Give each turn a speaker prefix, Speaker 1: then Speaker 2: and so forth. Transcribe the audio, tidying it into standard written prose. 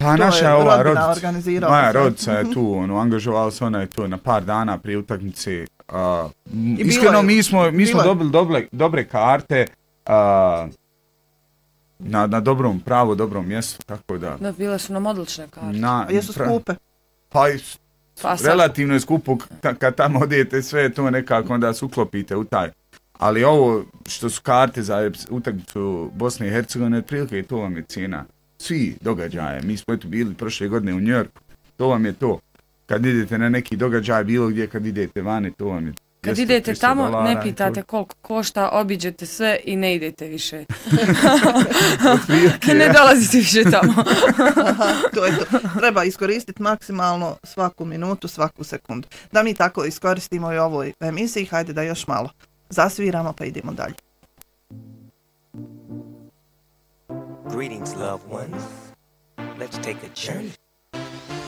Speaker 1: Pa naša je ova
Speaker 2: moja
Speaker 1: rodica je tu, angažovala se, ona je tu na par dana prije utakmice. Iskreno, mi smo dobili dobre karte na dobrom mjestu, tako da...
Speaker 3: Da, bile su nam odlične karte.
Speaker 2: Jesu skupe?
Speaker 1: Pa relativno je skupo kad tamo odete sve to nekako onda se uklopite u taj. Ali ovo što su karte za utakmicu Bosne i Hercegovine, otprilike to vam je cijena. Svi događaje. Mi smo eto bili prošle godine u New Yorku. To vam je to. Kad idete na neki događaj bilo gdje, kad idete vani, to vam je.
Speaker 3: Kad idete tamo, ne pitate koliko košta, obiđete sve i ne idete više. Ne dolazite više tamo.
Speaker 2: To je to. Treba iskoristiti maksimalno svaku minutu, svaku sekundu. Da mi tako iskoristimo i ovoj emisiji, hajde da još malo zasviramo pa idemo dalje.
Speaker 4: Greetings, loved ones. Let's take a journey.